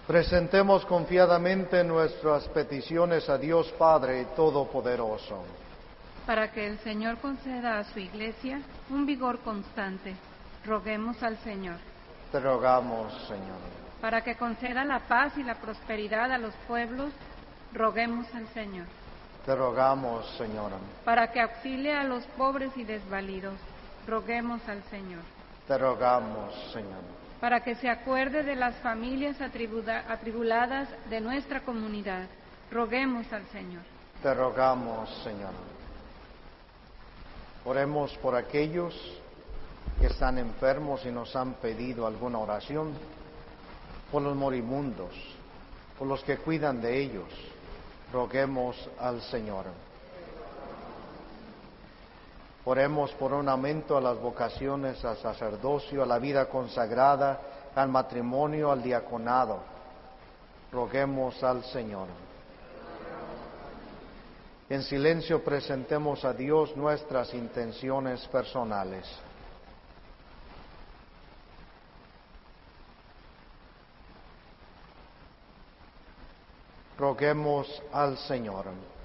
Presentemos confiadamente nuestras peticiones a Dios Padre Todopoderoso. Para que el Señor conceda a su Iglesia un vigor constante, roguemos al Señor. Te rogamos, Señor. Para que conceda la paz y la prosperidad a los pueblos, roguemos al Señor. Te rogamos, Señor. Para que auxilie a los pobres y desvalidos, roguemos al Señor. Te rogamos, Señor. Para que se acuerde de las familias atribuladas de nuestra comunidad, roguemos al Señor. Te rogamos, Señor. Oremos por aquellos que están enfermos y nos han pedido alguna oración, por los moribundos, por los que cuidan de ellos, roguemos al Señor. Oremos por un aumento a las vocaciones al sacerdocio, a la vida consagrada, al matrimonio, al diaconado. Roguemos al Señor. En silencio presentemos a Dios nuestras intenciones personales. Roguemos al Señor.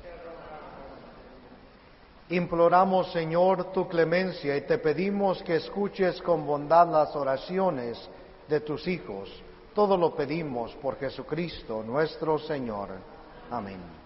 Imploramos, Señor, tu clemencia y te pedimos que escuches con bondad las oraciones de tus hijos. Todo lo pedimos por Jesucristo nuestro Señor. Amén.